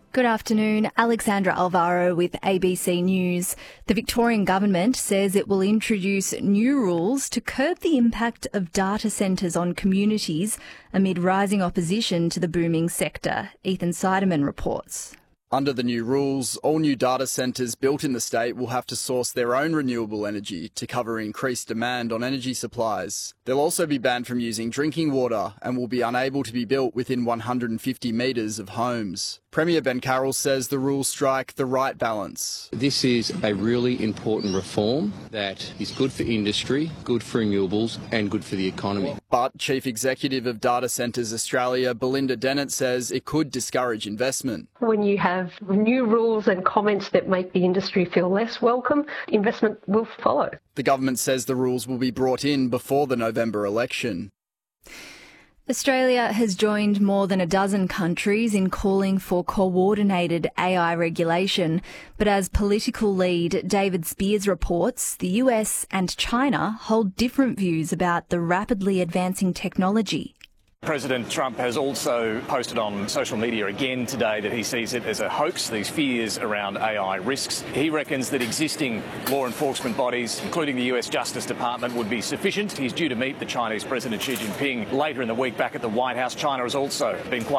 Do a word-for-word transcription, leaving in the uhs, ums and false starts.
Good afternoon. Alexandra Alvaro with A B C News. The Victorian government says it will introduce new rules to curb the impact of data centres on communities amid rising opposition to the booming sector. Ethan Seidemann reports. Under the new rules, all new data centres built in the state will have to source their own renewable energy to cover increased demand on energy supplies. They'll also be banned from using drinking water and will be unable to be built within one hundred fifty metres of homes. Premier Ben Carroll says the rules strike the right balance. This is a really important reform that is good for industry, good for renewables and good for the economy. But Chief Executive of Data Centres Australia, Belinda Dennett, says it could discourage investment. When you have new rules and comments that make the industry feel less welcome, investment will follow. The government says the rules will be brought in before the November election. Australia has joined more than a dozen countries in calling for coordinated A I regulation. But as political lead David Spears reports, the U S and China hold different views about the rapidly advancing technology. President Trump has also posted on social media again today that he sees it as a hoax, these fears around A I risks. He reckons that existing law enforcement bodies, including the U S Justice Department, would be sufficient. He's due to meet the Chinese President Xi Jinping later in the week back at the White House. China has also been quite